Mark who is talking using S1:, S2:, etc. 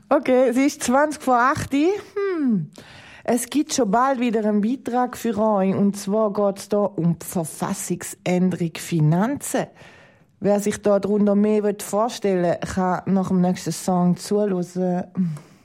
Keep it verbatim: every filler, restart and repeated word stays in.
S1: Okay, es ist zwanzig vor acht. Hm. Es gibt schon bald wieder einen Beitrag für euch. Und zwar geht es hier um die Verfassungsänderung Finanzen. Wer sich da darunter mehr vorstellen will, kann nach dem nächsten Song zuhören.